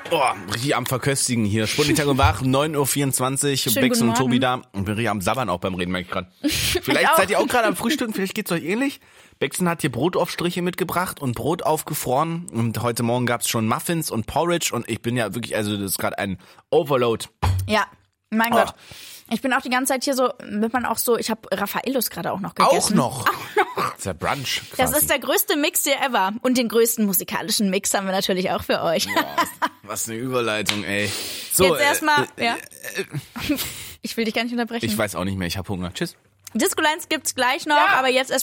Oh, richtig am Verköstigen hier. Sputnik Tag und Wach, 9.24 Uhr, Schönen Bex guten und Tobi Morgen. da. Und wir richtig am Sabbern auch beim Reden, merke ich gerade. Vielleicht auch. seid ihr auch gerade am Frühstücken, vielleicht geht's euch ähnlich. Bexen hat hier Brotaufstriche mitgebracht und Brot aufgefroren. Und heute Morgen gab's schon Muffins und Porridge. Und ich bin ja wirklich, also das ist gerade ein Overload. Ja, mein Gott. Ich bin auch die ganze Zeit hier so, wird man auch so, ich habe Raffaellos gerade auch noch gegessen. Auch noch. Das ist der Brunch quasi. Das ist der größte Mix hier ever. Und den größten musikalischen Mix haben wir natürlich auch für euch. Boah, was eine Überleitung, ey. So, Jetzt erstmal, ja. Ich will dich gar nicht unterbrechen. Ich weiß auch nicht mehr, ich habe Hunger. Tschüss. Disco Lines gibt's gleich noch, aber jetzt erstmal